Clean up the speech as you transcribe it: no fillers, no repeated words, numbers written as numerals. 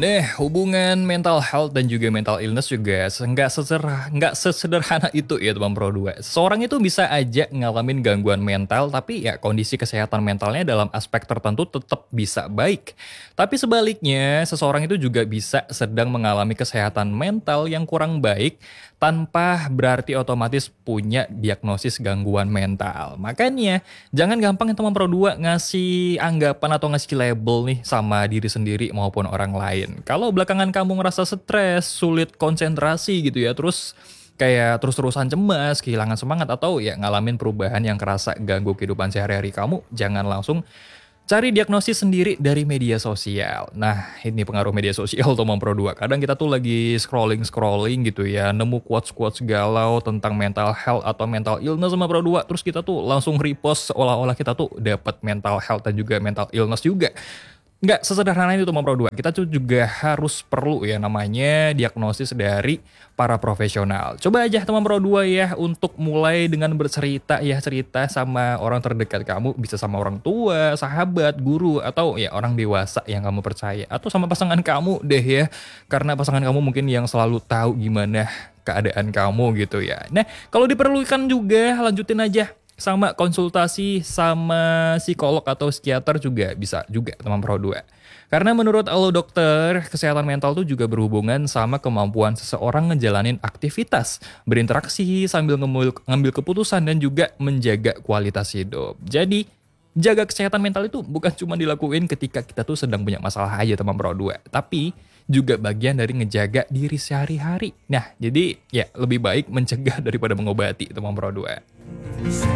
Nah, hubungan mental health dan juga mental illness juga nggak sesederhana itu ya teman Pro 2. Seseorang itu bisa aja ngalamin gangguan mental, tapi ya kondisi kesehatan mentalnya dalam aspek tertentu tetap bisa baik. Tapi sebaliknya, seseorang itu juga bisa sedang mengalami kesehatan mental yang kurang baik tanpa berarti otomatis punya diagnosis gangguan mental. Makanya, jangan gampang ya teman Pro 2 ngasih anggapan atau ngasih label nih sama diri sendiri maupun orang lain. Kalau belakangan kamu ngerasa stres, sulit konsentrasi gitu ya, terus kayak terus-terusan cemas, kehilangan semangat, atau ya ngalamin perubahan yang kerasa ganggu kehidupan sehari-hari kamu, jangan langsung cari diagnosis sendiri dari media sosial. Nah, ini pengaruh media sosial tuh Pro 2. Kadang kita tuh lagi scrolling-scrolling gitu ya, nemu quotes-quotes galau tentang mental health atau mental illness Pro 2, terus kita tuh langsung repost seolah-olah kita tuh dapat mental health dan juga mental illness juga. Nggak sesederhana itu Pro 2. Kita tuh juga harus perlu ya namanya diagnosis dari para profesional. Coba aja teman Pro 2 ya untuk mulai dengan bercerita ya, cerita sama orang terdekat kamu, bisa sama orang tua, sahabat, guru, atau ya orang dewasa yang kamu percaya, atau sama pasangan kamu deh ya. Karena pasangan kamu mungkin yang selalu tahu gimana keadaan kamu gitu ya. Nah, kalau diperlukan juga lanjutin aja sama konsultasi sama psikolog atau psikiater juga bisa juga teman Pro 2. Karena menurut lo dokter, kesehatan mental tuh juga berhubungan sama kemampuan seseorang ngejalanin aktivitas, berinteraksi sambil ngambil keputusan dan juga menjaga kualitas hidup. Jadi, jaga kesehatan mental itu bukan cuma dilakuin ketika kita tuh sedang punya masalah aja teman Pro 2, tapi juga bagian dari ngejaga diri sehari-hari. Nah, jadi ya lebih baik mencegah daripada mengobati teman Pro 2.